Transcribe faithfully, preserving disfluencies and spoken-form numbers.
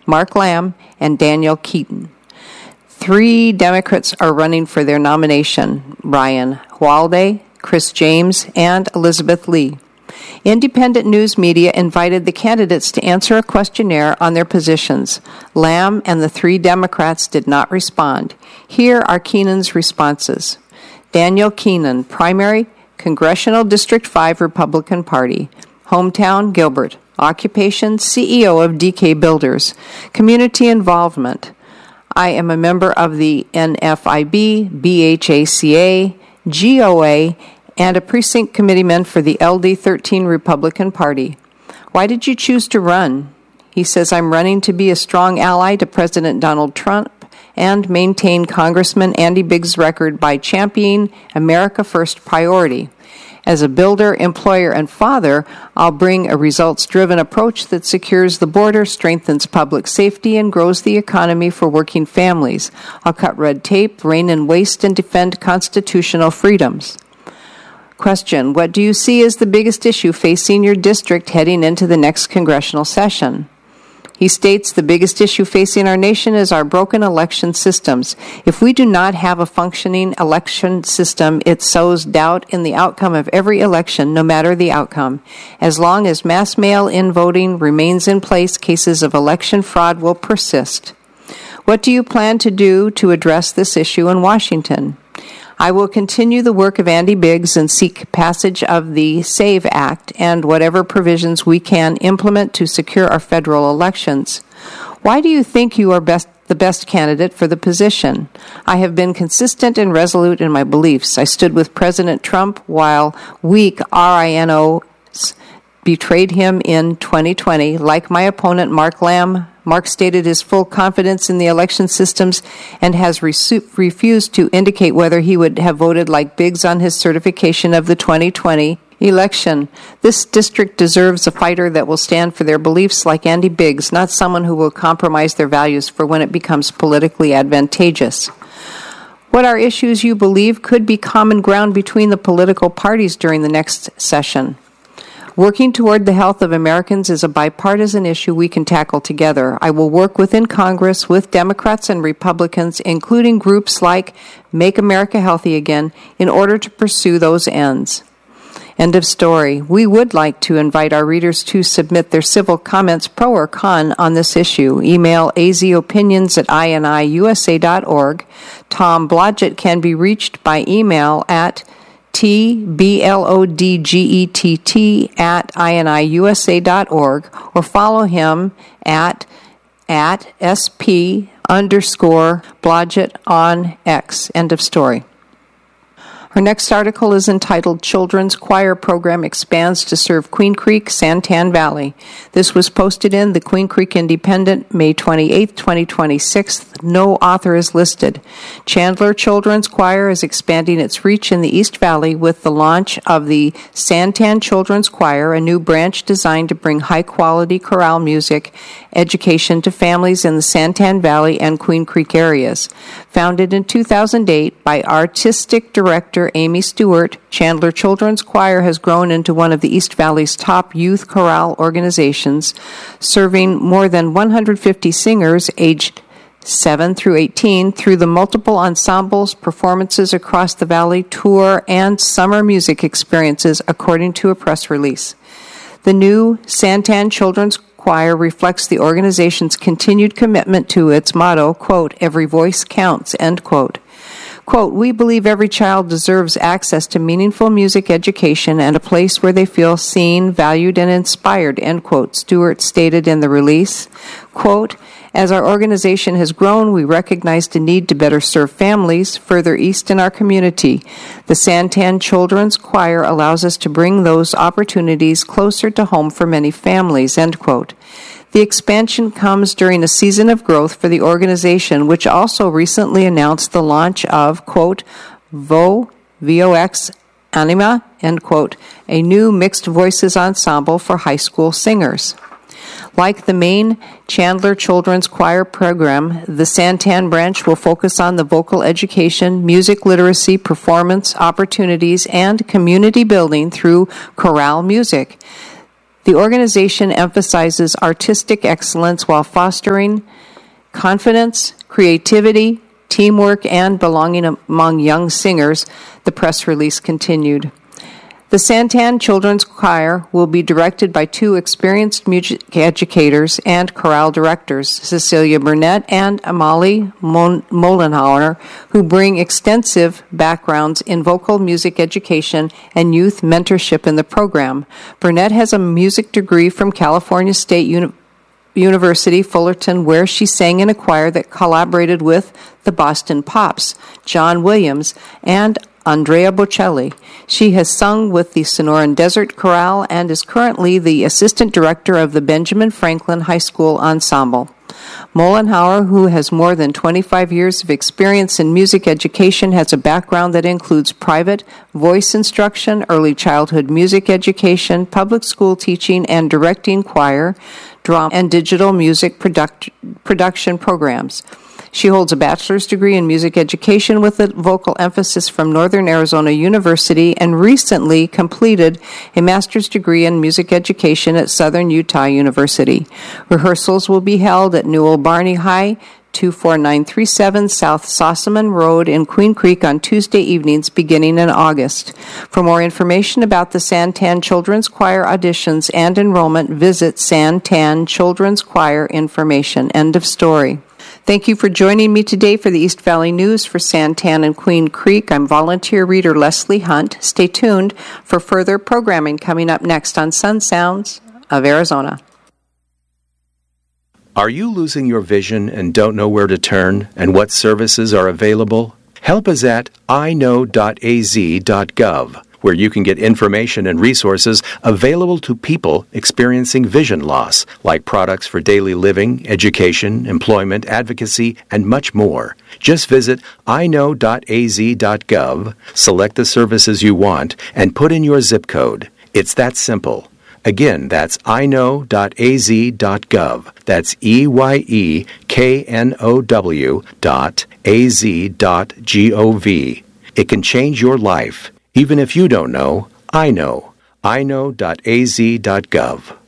Mark Lamb, and Daniel Keaton. Three Democrats are running for their nomination: Ryan Walde, Chris James, and Elizabeth Lee. Independent news media invited the candidates to answer a questionnaire on their positions. Lamb and the three Democrats did not respond. Here are Keenan's responses. Daniel Keenan, primary, Congressional District five, Republican Party. Hometown, Gilbert. Occupation, C E O of D K Builders. Community involvement. I am a member of the N F I B, B H A C A, G O A, and a precinct committeeman for the L D thirteen Republican Party. Why did you choose to run? He says, I'm running to be a strong ally to President Donald Trump and maintain Congressman Andy Biggs' record by championing America First priority. As a builder, employer, and father, I'll bring a results-driven approach that secures the border, strengthens public safety, and grows the economy for working families. I'll cut red tape, rein in waste, and defend constitutional freedoms. Question: what do you see as the biggest issue facing your district heading into the next congressional session? He states the biggest issue facing our nation is our broken election systems. If we do not have a functioning election system, it sows doubt in the outcome of every election, no matter the outcome. As long as mass mail-in voting remains in place, cases of election fraud will persist. What do you plan to do to address this issue in Washington? I will continue the work of Andy Biggs and seek passage of the SAVE Act and whatever provisions we can implement to secure our federal elections. Why do you think you are best, the best candidate for the position? I have been consistent and resolute in my beliefs. I stood with President Trump while weak R I N Os betrayed him in twenty twenty. Like my opponent, Mark Lamb, Mark stated his full confidence in the election systems and has resu- refused to indicate whether he would have voted like Biggs on his certification of the twenty twenty election. This district deserves a fighter that will stand for their beliefs like Andy Biggs, not someone who will compromise their values for when it becomes politically advantageous. What are issues you believe could be common ground between the political parties during the next session? Working toward the health of Americans is a bipartisan issue we can tackle together. I will work within Congress with Democrats and Republicans, including groups like Make America Healthy Again, in order to pursue those ends. End of story. We would like to invite our readers to submit their civil comments, pro or con, on this issue. Email azopinions at I N I U S A dot org. Tom Blodgett can be reached by email at T B L O D G E T T at I N I U S A dot org, or follow him at at S P underscore Blodgett on X. End of story. Our next article is entitled Children's Choir Program Expands to Serve Queen Creek, Santan Valley. This was posted in the Queen Creek Independent, May twenty-eighth, twenty twenty-six. No author is listed. Chandler Children's Choir is expanding its reach in the East Valley with the launch of the Santan Children's Choir, a new branch designed to bring high-quality chorale music education to families in the Santan Valley and Queen Creek areas. Founded in two thousand eight by Artistic Director Amy Stewart, Chandler Children's Choir has grown into one of the East Valley's top youth chorale organizations, serving more than one hundred fifty singers aged seven through eighteen through the multiple ensembles, performances across the valley, tour, and summer music experiences, according to a press release. The new Santan Children's Choir reflects the organization's continued commitment to its motto, quote, every voice counts, end quote. Quote, we believe every child deserves access to meaningful music education and a place where they feel seen, valued, and inspired, end quote, Stewart stated in the release. Quote, as our organization has grown, we recognize the need to better serve families further east in our community. The Santan Children's Choir allows us to bring those opportunities closer to home for many families, end quote. The expansion comes during a season of growth for the organization, which also recently announced the launch of, quote, Vo, V O X Anima, end quote, a new mixed voices ensemble for high school singers. Like the main Chandler Children's Choir program, the Santan branch will focus on the vocal education, music literacy, performance opportunities, and community building through chorale music. The organization emphasizes artistic excellence while fostering confidence, creativity, teamwork, and belonging among young singers, the press release continued. The Santan Children's Choir will be directed by two experienced music educators and chorale directors, Cecilia Burnett and Amalie Mollenhauer, who bring extensive backgrounds in vocal music education and youth mentorship in the program. Burnett has a music degree from California State University. University, Fullerton, where she sang in a choir that collaborated with the Boston Pops, John Williams, and Andrea Bocelli. She has sung with the Sonoran Desert Chorale and is currently the assistant director of the Benjamin Franklin High School Ensemble. Mollenhauer, who has more than twenty-five years of experience in music education, has a background that includes private voice instruction, early childhood music education, public school teaching, and directing choir, drama, and digital music product- production programs. She holds a bachelor's degree in music education with a vocal emphasis from Northern Arizona University and recently completed a master's degree in music education at Southern Utah University. Rehearsals will be held at Newell Barney High, two four nine three seven South Sossaman Road in Queen Creek on Tuesday evenings beginning in August. For more information about the Santan Children's Choir auditions and enrollment, visit Santan Children's Choir information. End of story. Thank you for joining me today for the East Valley News for Santan and Queen Creek. I'm volunteer reader Leslie Hunt. Stay tuned for further programming coming up next on Sun Sounds of Arizona. Are you losing your vision and don't know where to turn and what services are available? Help is at i know dot a z dot gov, where you can get information and resources available to people experiencing vision loss, like products for daily living, education, employment, advocacy, and much more. Just visit i know dot a z dot gov, select the services you want, and put in your zip code. It's that simple. Again, that's i know dot a z dot gov. That's E Y E K N O W dot A Z dot G O V. It can change your life. Even if you don't know, I know. i know dot a z dot gov.